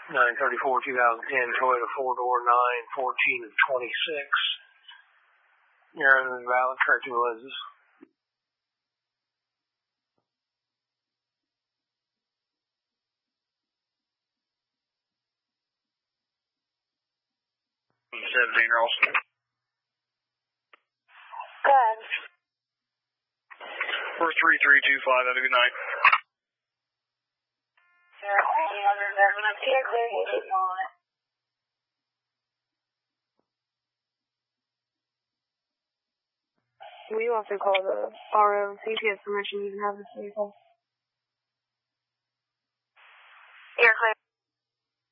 934 2010 Toyota 4-door 914 of 26. You're in the valid, correct your lenses. Ralston. Go ahead. 43325, have a good night. We also call the RO, see if he has permission to even have this vehicle.